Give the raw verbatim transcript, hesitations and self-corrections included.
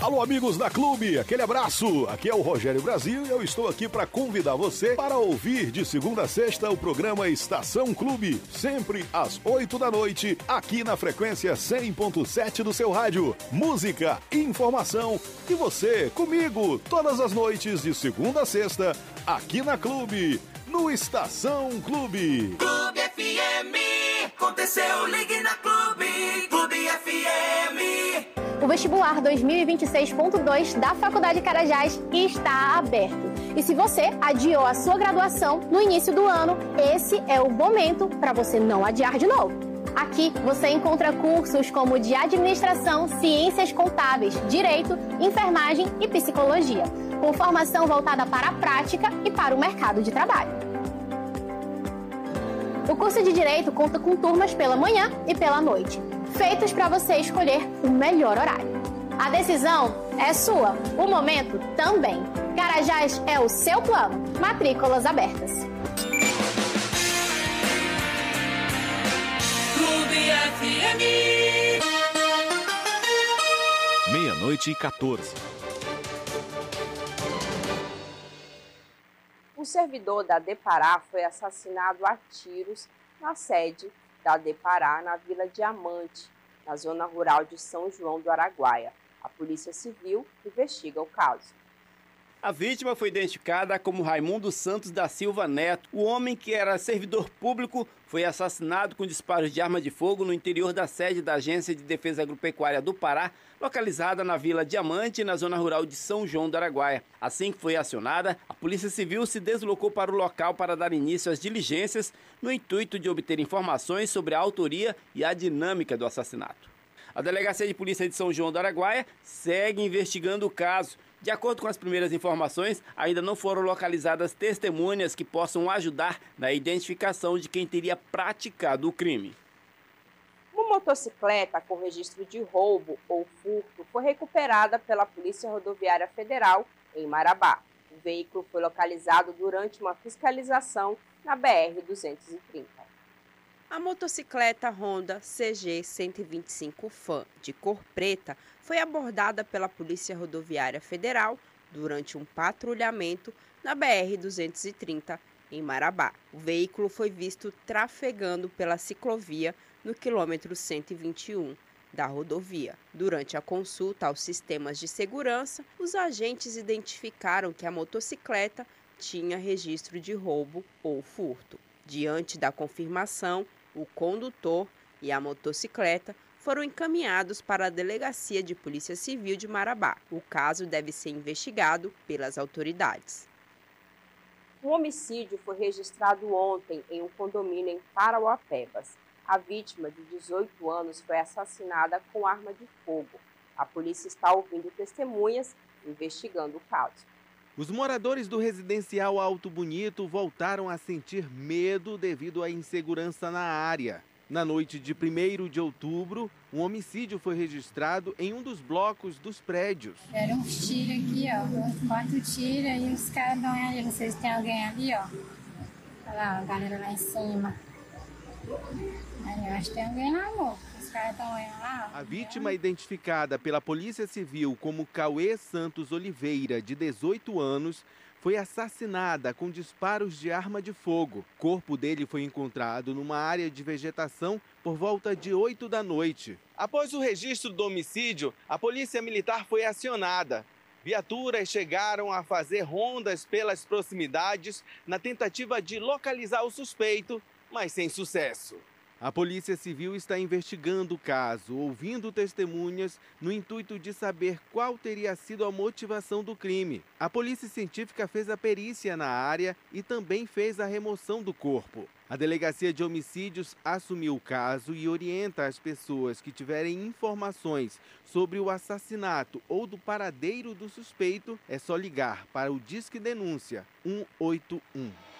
Alô, amigos da Clube, aquele abraço. Aqui é o Rogério Brasil e eu estou aqui para convidar você para ouvir de segunda a sexta o programa Estação Clube, sempre às oito da noite, aqui na frequência cem ponto sete do seu rádio. Música, informação e você comigo todas as noites de segunda a sexta, aqui na Clube, no Estação Clube. Clube F M, aconteceu, ligue na Clube, Clube F M. O vestibular dois mil e vinte e seis ponto dois da Faculdade Carajás está aberto. E se você adiou a sua graduação no início do ano, esse é o momento para você não adiar de novo. Aqui você encontra cursos como de administração, ciências contábeis, direito, enfermagem e psicologia, com formação voltada para a prática e para o mercado de trabalho. O curso de Direito conta com turmas pela manhã e pela noite, feitos para você escolher o melhor horário. A decisão é sua, o momento também. Carajás é o seu plano. Matrículas abertas. Clube F M. Meia-noite e quatorze. Um servidor da Depará foi assassinado a tiros na sede da Depará, na Vila Diamante, na zona rural de São João do Araguaia. A Polícia Civil investiga o caso. A vítima foi identificada como Raimundo Santos da Silva Neto. O homem, que era servidor público, foi assassinado com disparos de arma de fogo no interior da sede da Agência de Defesa Agropecuária do Pará, localizada na Vila Diamante, na zona rural de São João do Araguaia. Assim que foi acionada, a Polícia Civil se deslocou para o local para dar início às diligências, no intuito de obter informações sobre a autoria e a dinâmica do assassinato. A Delegacia de Polícia de São João do Araguaia segue investigando o caso. De acordo com as primeiras informações, ainda não foram localizadas testemunhas que possam ajudar na identificação de quem teria praticado o crime. Uma motocicleta com registro de roubo ou furto foi recuperada pela Polícia Rodoviária Federal em Marabá. O veículo foi localizado durante uma fiscalização na B R duzentos e trinta. A motocicleta Honda C G cento e vinte e cinco F A M de cor preta foi abordada pela Polícia Rodoviária Federal durante um patrulhamento na B R duzentos e trinta em Marabá. O veículo foi visto trafegando pela ciclovia no quilômetro cento e vinte e um da rodovia. Durante a consulta aos sistemas de segurança, os agentes identificaram que a motocicleta tinha registro de roubo ou furto. Diante da confirmação, o condutor e a motocicleta foram encaminhados para a Delegacia de Polícia Civil de Marabá. O caso deve ser investigado pelas autoridades. Um homicídio foi registrado ontem em um condomínio em Parauapebas. A vítima, de dezoito anos, foi assassinada com arma de fogo. A polícia está ouvindo testemunhas e investigando o caso. Os moradores do residencial Alto Bonito voltaram a sentir medo devido à insegurança na área. Na noite de primeiro de outubro, um homicídio foi registrado em um dos blocos dos prédios. Deram uns tiros aqui, ó. Quatro tiros e os caras estão ali. Não sei se tem alguém ali, ó. Olha lá, a galera lá em cima. Aí, eu acho que tem alguém lá, amor. Os caras estão lá. A vítima, identificada pela Polícia Civil como Cauê Santos Oliveira, de dezoito anos, foi assassinada com disparos de arma de fogo. O corpo dele foi encontrado numa área de vegetação por volta de oito da noite. Após o registro do homicídio, a Polícia Militar foi acionada. Viaturas chegaram a fazer rondas pelas proximidades na tentativa de localizar o suspeito, mas sem sucesso. A Polícia Civil está investigando o caso, ouvindo testemunhas no intuito de saber qual teria sido a motivação do crime. A Polícia Científica fez a perícia na área e também fez a remoção do corpo. A Delegacia de Homicídios assumiu o caso e orienta as pessoas que tiverem informações sobre o assassinato ou do paradeiro do suspeito, é só ligar para o Disque Denúncia um oito um.